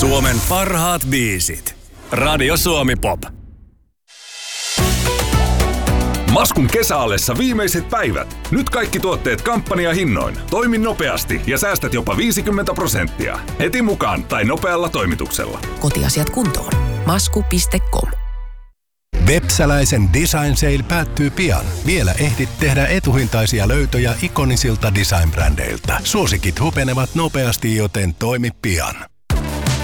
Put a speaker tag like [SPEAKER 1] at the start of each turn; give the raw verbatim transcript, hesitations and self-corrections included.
[SPEAKER 1] Suomen parhaat biisit. Radio Suomi Pop.
[SPEAKER 2] Maskun kesäallessa viimeiset päivät. Nyt kaikki tuotteet kampanjahinnoin. Toimi nopeasti ja säästät jopa viisikymmentä prosenttia. Heti mukaan tai nopealla toimituksella.
[SPEAKER 3] Kotiasiat kuntoon. masku piste com.
[SPEAKER 4] Vepsäläisen Design Sale päättyy pian. Vielä ehdit tehdä etuhintaisia löytöjä ikonisilta design-brändeiltä. Suosikit hupenevat nopeasti, joten toimi pian.